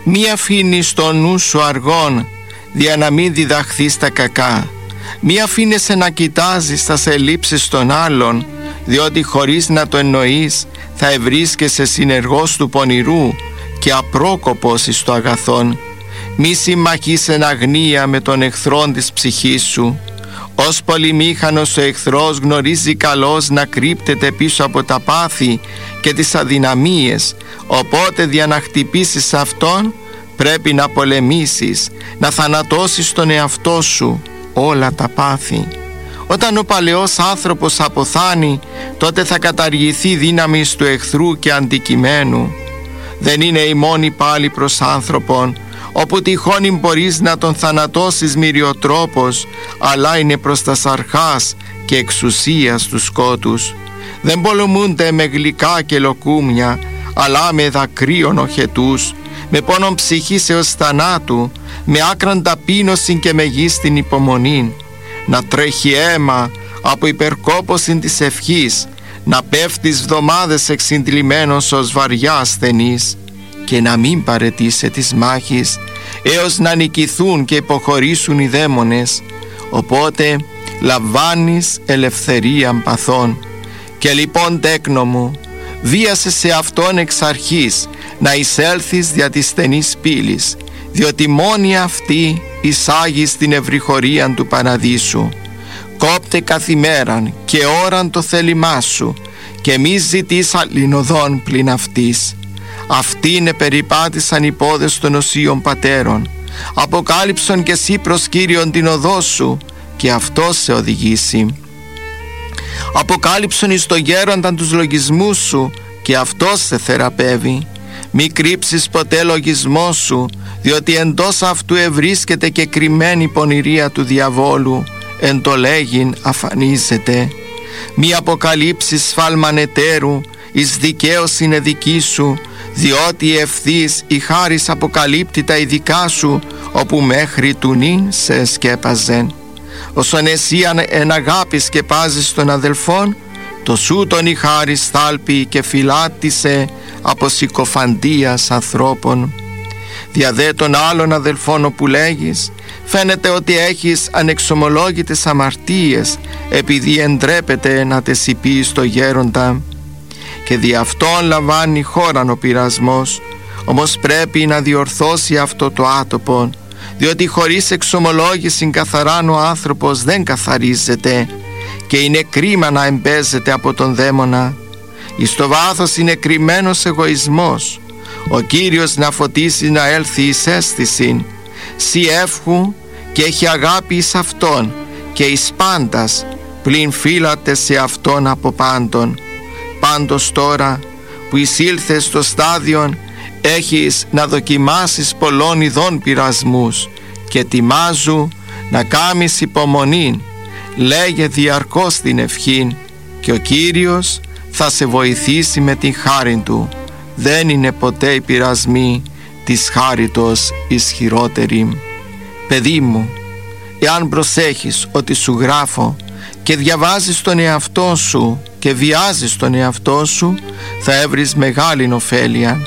Μη αφήνεις το νου σου αργών, δια να μην διδαχθείς τα κακά. Μη αφήνεσαι να κοιτάζεις τα ελλείψεις των άλλων, διότι χωρίς να το εννοείς θα ευρίσκεσαι συνεργός του πονηρού και απρόκοπος εις το αγαθόν. Μη συμμαχείς εν αγνία με τον εχθρόν της ψυχής σου. Ως πολυμήχανος ο εχθρός γνωρίζει καλώς να κρύπτεται πίσω από τα πάθη και τις αδυναμίες, οπότε για να χτυπήσεις αυτόν πρέπει να πολεμήσεις, να θανατώσεις τον εαυτό σου όλα τα πάθη. Όταν ο παλαιός άνθρωπος αποθάνει, τότε θα καταργηθεί η δύναμη του εχθρού και αντικειμένου. Δεν είναι η μόνη πάλι προς άνθρωπον, όπου τυχόν μπορείς να τον θανατώσεις μυριοτρόπος, αλλά είναι προς τας αρχάς και εξουσίας του σκότους. Δεν πολεμούνται με γλυκά και λοκούμια, αλλά με δακρύων οχετούς, με πόνον ψυχής έως θανάτου, με άκραν ταπείνωση και μεγίστην υπομονήν. Να τρέχει αίμα από υπερκόπωσιν της ευχής, να πέφτεις βδομάδες εξυντλημένος ως βαριά ασθενής, και να μην παρετήσει της μάχης έως να νικηθούν και υποχωρήσουν οι δαίμονες. Οπότε λαμβάνεις ελευθερίαν παθών. Και λοιπόν, τέκνο μου, βίασε σε αυτόν εξ αρχής να εισέλθεις δια της στενής πύλης, διότι μόνη αυτή εισάγει στην ευρυχωρίαν του παραδείσου. Κόπτε καθημέραν και ώραν το θέλημά σου, και μη ζητείς άλλην οδόν πλην αυτής. Αυτήν επεριπάτησαν οι πόδες των οσίων πατέρων. Αποκάλυψον και εσύ προς Κύριον την οδό σου, και αυτός σε οδηγήσει. Αποκάλυψον εις το γέρονταν τους λογισμούς σου, και αυτός σε θεραπεύει. Μη κρύψεις ποτέ λογισμό σου, διότι εντός αυτού ευρίσκεται και κρυμμένη πονηρία του διαβόλου, εν το λέγειν αφανίζεται. Μη αποκαλύψεις σφάλμαν εταίρου, εις δικαίως είναι δική σου, διότι ευθύς η χάρις αποκαλύπτει τα ειδικά σου, όπου μέχρι του νυν σε εσκέπαζεν. Όσον εσύ εν αγάπη σκεπάζεις τον αδελφόν, το σου τον η χάρις θάλπει και φυλάτισε από συκοφαντίας ανθρώπων. Δια δε των άλλων αδελφών όπου λέγεις, φαίνεται ότι έχεις ανεξομολόγητες αμαρτίες, επειδή εντρέπεται να τες υπείς το γέροντα, και δι' αυτόν λαμβάνει χώραν ο πειρασμός. Όμως πρέπει να διορθώσει αυτό το άτομο, διότι χωρίς εξομολόγηση καθαράν ο άνθρωπος δεν καθαρίζεται, και είναι κρίμα να εμπέζεται από τον δαίμονα. Εις το βάθος είναι κρυμμένος εγωισμός. Ο Κύριος να φωτίσει να έλθει εις αίσθηση. Σι εύχου και έχει αγάπη εις Αυτόν, και εις πάντας πλην φύλατε σε Αυτόν από πάντων. Πάντως τώρα που εισήλθες στο στάδιον, έχεις να δοκιμάσεις πολλών ειδών πειρασμούς, και ετοιμάζου να κάμεις υπομονήν. Λέγε διαρκώς την ευχήν, και ο Κύριος θα σε βοηθήσει με την χάριν Του. Δεν είναι ποτέ οι πειρασμοί της χάριτος ισχυρότεροι. Παιδί μου, εάν προσέχεις ότι σου γράφω και διαβάζεις τον εαυτό σου και βιάζεις τον εαυτό σου, θα έβρεις μεγάλη ωφέλεια.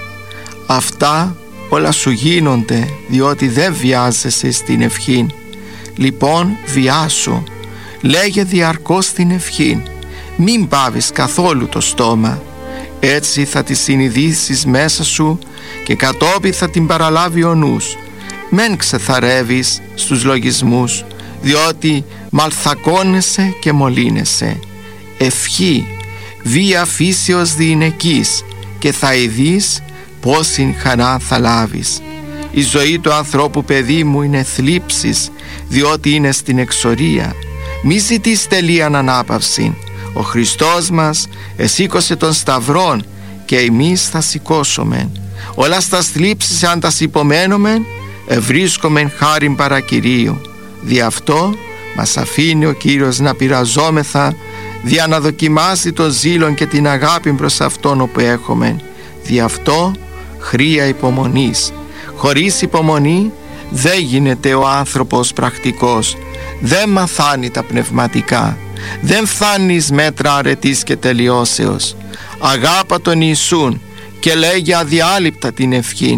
Αυτά όλα σου γίνονται διότι δεν βιάζεσαι στην ευχή. Λοιπόν, βιάσου, λέγε διαρκώς την ευχή, μην πάβεις καθόλου το στόμα. Έτσι θα τη συνειδήσεις μέσα σου και κατόπιν θα την παραλάβει ο νους. Μεν ξεθαρεύεις στους λογισμούς, διότι μαλθακώνεσαι και μολύνεσαι. Ευχή, βία φύσεως διηνεκής, και θα ειδείς πόσην χαρά θα λάβεις. Η ζωή του ανθρώπου, παιδί μου, είναι θλίψης, διότι είναι στην εξορία. Μη ζητείς τελείαν ανάπαυση. Ο Χριστός μας εσήκωσε τον σταυρόν, και εμείς θα σηκώσομεν. Όλα στα θλίψεις αν τα υπομένομεν, ευρίσκομεν χάριν παρακυρίου. Δι' αυτό μας αφήνει ο Κύριος να πειραζόμεθα, δια να δοκιμάσει το ζήλον και την αγάπη προς Αυτόν όπου έχομεν. Δι' αυτό χρία υπομονής. Χωρίς υπομονή δεν γίνεται ο άνθρωπος πρακτικός, δεν μαθάνει τα πνευματικά, δεν φθάνεις μέτρα αρετής και τελειώσεως. Αγάπα τον Ιησούν και λέγει αδιάλειπτα την ευχήν,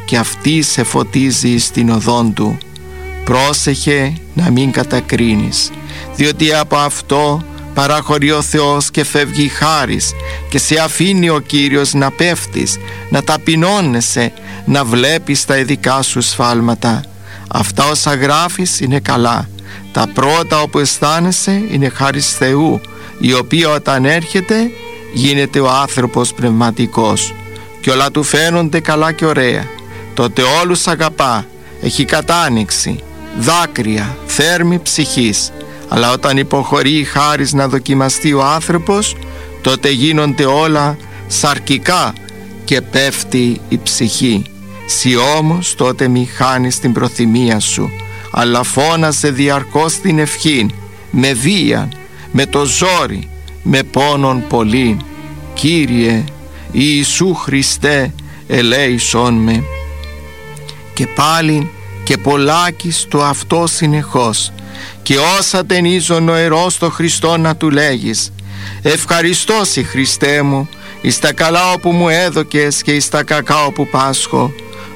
και αυτή σε φωτίζει στην οδόν του. Πρόσεχε να μην κατακρίνεις, διότι από αυτό παραχωρεί ο Θεός και φεύγει η χάρις και σε αφήνει ο Κύριος να πέφτεις, να ταπεινώνεσαι, να βλέπεις τα ειδικά σου σφάλματα. Αυτά όσα γράφεις είναι καλά. Τα πρώτα όπου αισθάνεσαι είναι χάρις Θεού, η οποία όταν έρχεται γίνεται ο άνθρωπος πνευματικός και όλα του φαίνονται καλά και ωραία. Τότε όλους αγαπά, έχει κατάνοιξη, δάκρυα, θέρμη ψυχής. Αλλά όταν υποχωρεί η χάρις να δοκιμαστεί ο άνθρωπος, τότε γίνονται όλα σαρκικά και πέφτει η ψυχή. Συ όμως τότε μη χάνεις την προθυμία σου, αλλά φώναζε διαρκώς την ευχήν, με βίαν, με το ζόρι, με πόνον πολλήν. Κύριε Ιησού Χριστέ, ελέησόν με. Και πάλιν και πολλάκις το αυτό συνεχώς, και όσα ταινίζον ο ιερός το Χριστό να του λέγεις: ευχαριστώ σοι Χριστέ μου εις τα καλά όπου μου έδωκες και εις τα κακά όπου πάσχω.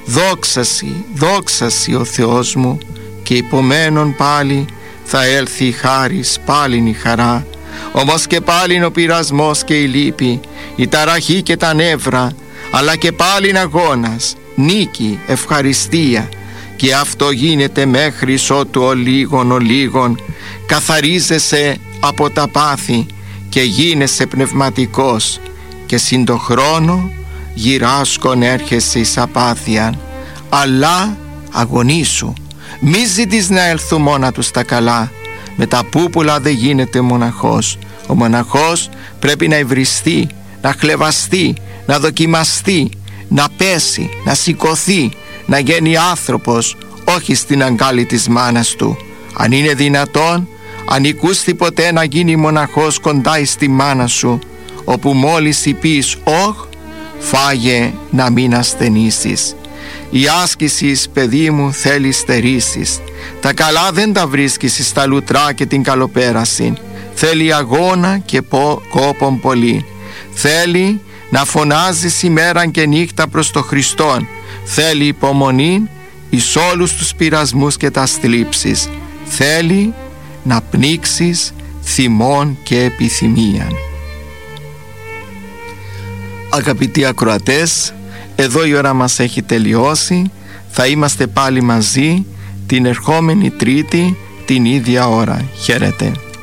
Δόξα σοι ο Θεός μου. Και υπομένων πάλι θα έλθει η χάρις, πάλιν η χαρά. Όμως και πάλιν ο πειρασμός και η λύπη, η ταραχή και τα νεύρα, αλλά και πάλιν αγώνας, νίκη, ευχαριστία. Και αυτό γίνεται μέχρι ότου ο λίγον καθαρίζεσαι από τα πάθη και γίνεσαι πνευματικός, και συν το χρόνο γυράσκον έρχεσαι εις απάθειαν. Αλλά αγωνίσου, μη ζητείς να έλθουν μόνα τους τα καλά. Με τα πούπουλα δεν γίνεται μοναχός. Ο μοναχός πρέπει να υβριστεί, να χλεβαστεί, να δοκιμαστεί, να πέσει, να σηκωθεί, να γίνει άνθρωπος, όχι στην αγκάλη της μάνας του. Αν είναι δυνατόν, αν οικούστη ποτέ να γίνει μοναχός κοντά εις τη μάνα σου, όπου μόλις είπεις όχ, φάγε να μην ασθενήσεις. Η άσκηση, παιδί μου, θέλει στερήσεις. Τα καλά δεν τα βρίσκεις στα λουτρά και την καλοπέραση. Θέλει αγώνα και κόπον πολύ. Θέλει να φωνάζεις ημέραν και νύχτα προς το Χριστόν. Θέλει υπομονή εις όλους τους πειρασμούς και τα θλίψεις. Θέλει να πνίξεις θυμών και επιθυμίαν. Αγαπητοί ακροατές, εδώ η ώρα μας έχει τελειώσει. Θα είμαστε πάλι μαζί την ερχόμενη Τρίτη την ίδια ώρα. Χαίρετε.